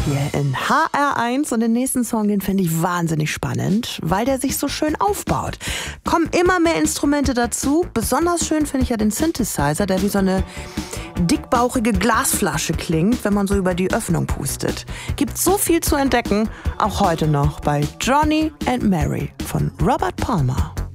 hier in HR1 und den nächsten Song, den finde ich wahnsinnig spannend, weil der sich so schön aufbaut. Kommen immer mehr Instrumente dazu. Besonders schön finde ich ja den Synthesizer, der wie so eine dickbauchige Glasflasche klingt, wenn man so über die Öffnung pustet. Gibt so viel zu entdecken, auch heute noch bei Johnny and Mary von Robert Palmer.